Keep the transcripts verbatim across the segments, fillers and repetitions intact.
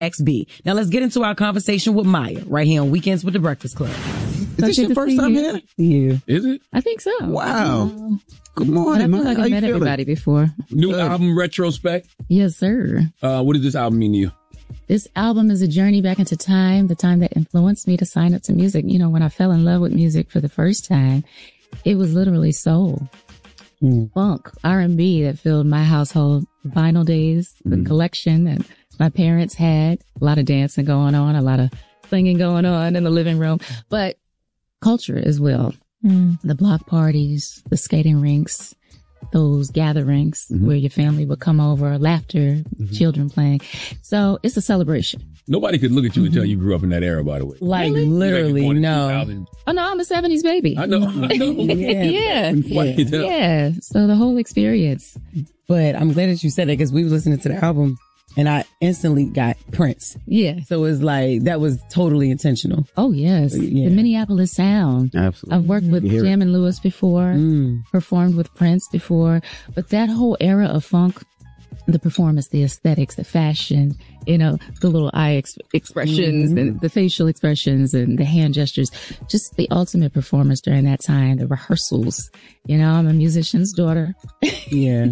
X B. Now let's get into our conversation with Maya right here on Weekends with the Breakfast Club. Is this your first time here? Yeah. Is it? I think so. Wow. Uh, Good morning, but I feel like How I've you met feeling? everybody before. New album, Retrospect. Yes, sir. Uh, what does this album mean to you? This album is a journey back into time, the time that influenced me to sign up to music. You know, when I fell in love with music for the first time, it was literally soul, mm. funk, R and B that filled my household. Vinyl days, the mm. collection that my parents had, a lot of dancing going on, a lot of singing going on in the living room, but culture as well. Mm. The block parties, the skating rinks, those gatherings mm-hmm. where your family would come over, laughter, mm-hmm. children playing. So it's a celebration. Nobody could look at you mm-hmm. and tell you grew up in that era, by the way. Like really? Literally, like no. Oh no, I'm a seventies baby. I know. I know. yeah. Yeah. yeah. yeah. So the whole experience. But I'm glad that you said it because we were listening to the album and I instantly got Prince. Yeah. So it was like, that was totally intentional. Oh, yes. Yeah. The Minneapolis sound. Absolutely. I've worked with Jam and Lewis before, mm. performed with Prince before, but that whole era of funk, the performance, the aesthetics, the fashion, you know, the little eye ex- expressions mm-hmm. and the facial expressions and the hand gestures, just the ultimate performance during that time, the rehearsals. You know, I'm a musician's daughter. Yeah.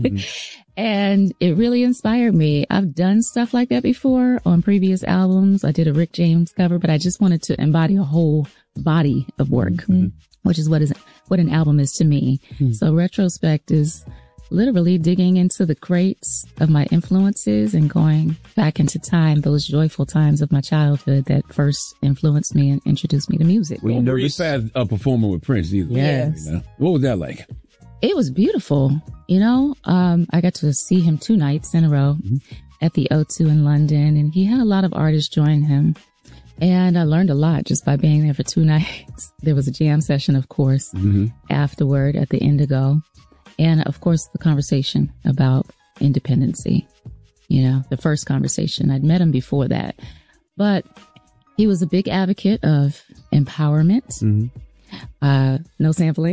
And it really inspired me. I've done stuff like that before on previous albums. I did a Rick James cover, but I just wanted to embody a whole body of work, mm-hmm. which is what is what an album is to me. Mm-hmm. So Retrospect is literally digging into the crates of my influences and going back into time, those joyful times of my childhood that first influenced me and introduced me to music. Well, you never passed a performer with Prince either. Yes. You know? What was that like? It was beautiful. You know, um, I got to see him two nights in a row mm-hmm. at the O two in London, and he had a lot of artists join him. And I learned a lot just by being there for two nights. There was a jam session, of course, mm-hmm. afterward at the Indigo. And of course, the conversation about independency, you know, the first conversation. I'd met him before that, but he was a big advocate of empowerment, mm-hmm. uh, no sampling,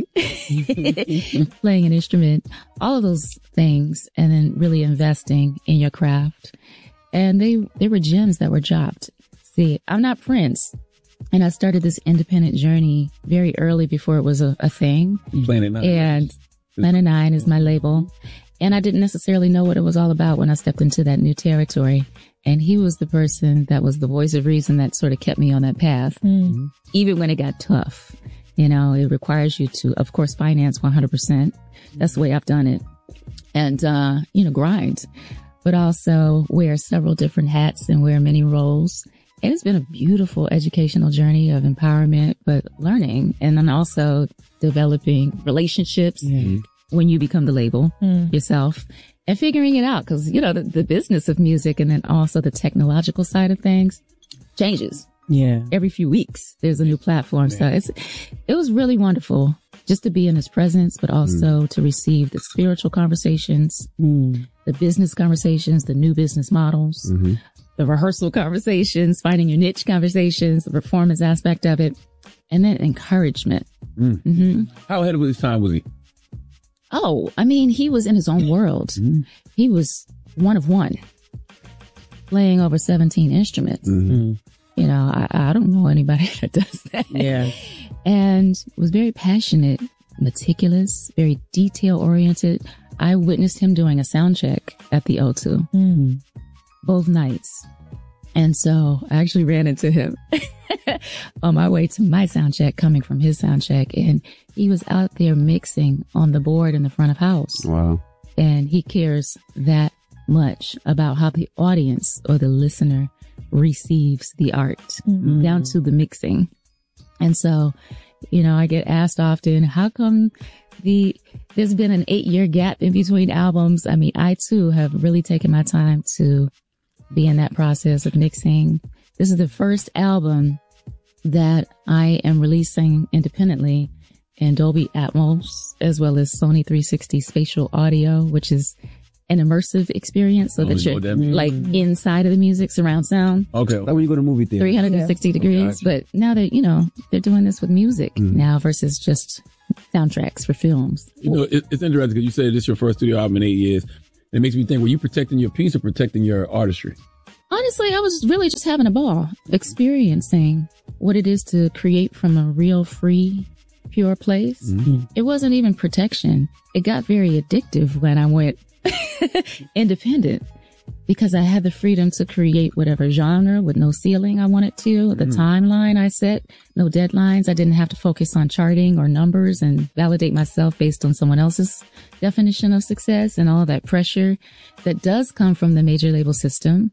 playing an instrument, all of those things, and then really investing in your craft. And they, they were gems that were dropped. See, I'm not Prince. And I started this independent journey very early before it was a, a thing. Planet Nine. And Planet Nine is my label. And I didn't necessarily know what it was all about when I stepped into that new territory. And he was the person that was the voice of reason that sort of kept me on that path. Mm. Even when it got tough. You know, it requires you to, of course, finance one hundred percent. That's the way I've done it. And, uh, you know, grind. But also wear several different hats and wear many roles. And it's been a beautiful educational journey of empowerment, but learning and then also developing relationships mm-hmm. when you become the label mm. yourself and figuring it out. Cause you know, the, the business of music and then also the technological side of things changes. Yeah. Every few weeks there's a new platform. Yeah. So it's, it was really wonderful just to be in his presence, but also mm. to receive the spiritual conversations, mm. the business conversations, the new business models. Mm-hmm. The rehearsal conversations, finding your niche conversations, the performance aspect of it, and then encouragement. Mm. Mm-hmm. How ahead of his time was he? Oh, I mean, he was in his own world. Mm-hmm. He was one of one, playing over seventeen instruments. Mm-hmm. You know, I, I don't know anybody that does that. Yeah. And was very passionate, meticulous, very detail oriented. I witnessed him doing a sound check at the O two. Mm-hmm. Both nights. And so I actually ran into him on my way to my sound check, coming from his sound check. And he was out there mixing on the board in the front of house. Wow. And he cares that much about how the audience or the listener receives the art mm-hmm. down to the mixing. And so, you know, I get asked often, how come the, there's been an eight year gap in between albums? I mean, I too have really taken my time to be in that process of mixing. This is the first album that I am releasing independently in Dolby Atmos, as well as Sony three sixty spatial audio, which is an immersive experience so oh, that you're that like inside of the music, surround sound. Okay. Like when you go to movie theater. three hundred sixty yeah. degrees. But now that, you know, they're doing this with music mm. now versus just soundtracks for films. You know, it, it's interesting because you said this is your first studio album in eight years. It makes me think, were you protecting your piece or protecting your artistry? Honestly, I was really just having a ball, experiencing what it is to create from a real, free, pure place. Mm-hmm. It wasn't even protection. It got very addictive when I went independent because I had the freedom to create whatever genre with no ceiling I wanted to. The mm-hmm. timeline I set, no deadlines. I didn't have to focus on charting or numbers and validate myself based on someone else's definition of success and all that pressure that does come from the major label system.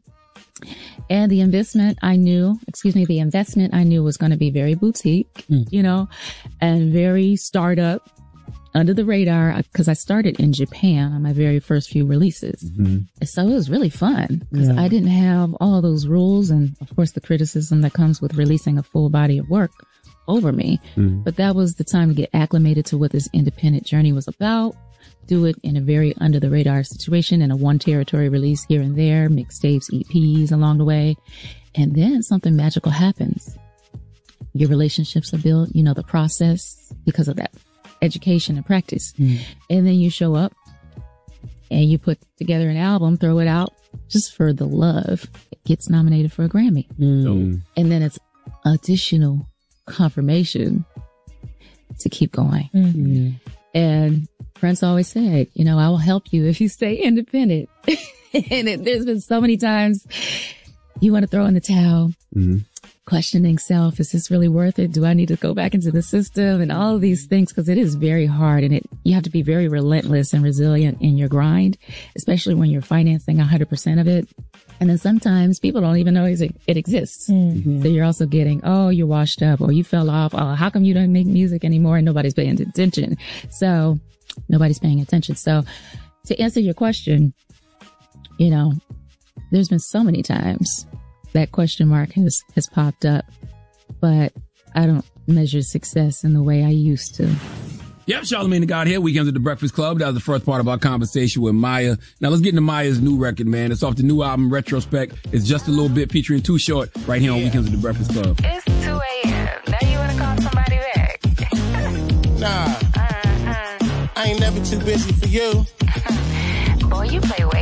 And the investment I knew, excuse me, the investment I knew was going to be very boutique, mm. you know, and very startup, under the radar, because I started in Japan on my very first few releases. Mm-hmm. So it was really fun because yeah. I didn't have all those rules and, of course, the criticism that comes with releasing a full body of work over me. Mm-hmm. But that was the time to get acclimated to what this independent journey was about. Do it in a very under the radar situation, in a one territory release here and there, mixtapes, E Ps along the way. And then something magical happens. Your relationships are built, you know, the process because of that education and practice. Mm. And then you show up and you put together an album, throw it out just for the love. It gets nominated for a Grammy. Mm. And then it's additional confirmation to keep going. Mm-hmm. And Prince always said, you know, I will help you if you stay independent. And it, there's been so many times you want to throw in the towel, mm-hmm. questioning self. Is this really worth it? Do I need to go back into the system and all of these things? Because it is very hard and it you have to be very relentless and resilient in your grind, especially when you're financing one hundred percent of it. And then sometimes people don't even know it exists. Mm-hmm. So you're also getting, oh, you're washed up or you fell off. Oh, how come you don't make music anymore and nobody's paying attention? So nobody's paying attention. So to answer your question, you know, there's been so many times that question mark has, has popped up, but I don't measure success in the way I used to. Yep, Charlamagne the God here, Weekends at the Breakfast Club. That was the first part of our conversation with Maya. Now let's get into Maya's new record, man. It's off the new album, Retrospect. It's Just a Little Bit featuring Too Short right here on yeah. Weekends at the Breakfast Club. It's two a.m. Now you want to call somebody back? Nah. Uh-uh. I ain't never too busy for you. Boy, you play way